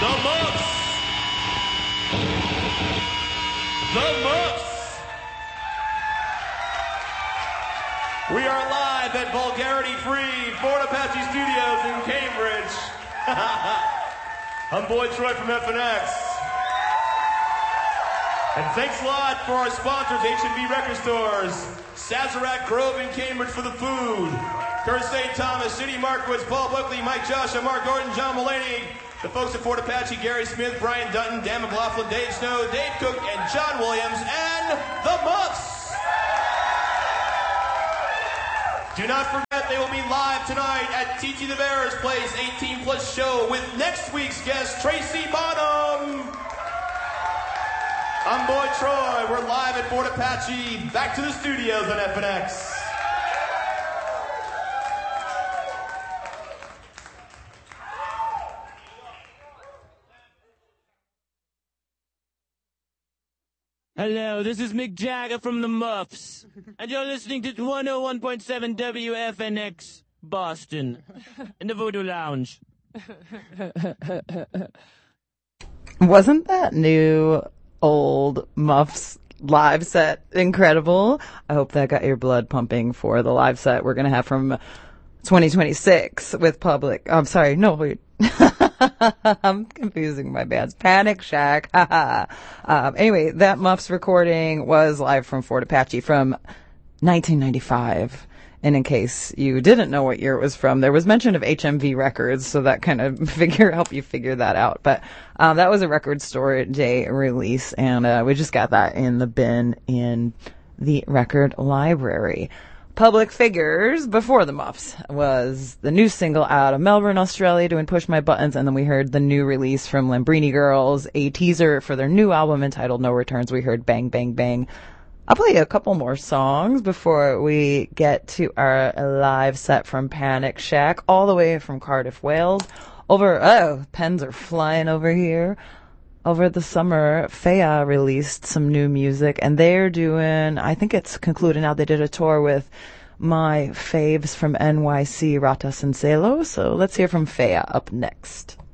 The Muffs. The Muffs. We are live at vulgarity-free Fort Apache Studios in Cambridge. I'm Boyd Troy from FNX. And thanks a lot for our sponsors, H&B Record Stores, Sazerac Grove in Cambridge for the food, Kurt St. Thomas, City Markowitz, Paul Buckley, Mike Joshua, Mark Gordon, John Mulaney, the folks at Fort Apache, Gary Smith, Brian Dutton, Dan McLaughlin, Dave Snow, Dave Cook, and John Williams, and the Muffs. Do not forget they will be live tonight at TG the Bear's Place 18 Plus show with next week's guest, Tracy Bonham. I'm Boyd Troy. We're live at Fort Apache. Back to the studios on FNX. Hello, this is Mick Jagger from the Muffs, and you're listening to 101.7 WFNX Boston in the Voodoo Lounge. Wasn't that new old Muffs live set incredible? I hope that got your blood pumping for the live set we're going to have from 2026 with Public. I'm sorry, no, wait. I'm confusing my bands. Panic Shack. Anyway, that Muffs recording was live from Fort Apache from 1995. And in case you didn't know what year it was from, there was mention of HMV Records, so that kind of help you figure that out. But that was a Record Store Day release, and we just got that in the bin in the record library. Public Figures, before the Muffs, was the new single out of Melbourne, Australia, doing Push My Buttons, and then we heard the new release from Lambrini Girls, a teaser for their new album entitled No Returns. We heard Bang Bang Bang. I'll play a couple more songs before we get to our live set from Panic Shack, all the way from Cardiff, Wales. Pens are flying over here. Over the summer, Faya released some new music, and they're doing, I think it's concluded now, they did a tour with my faves from NYC, Rata Senselo. So let's hear from Faya up next.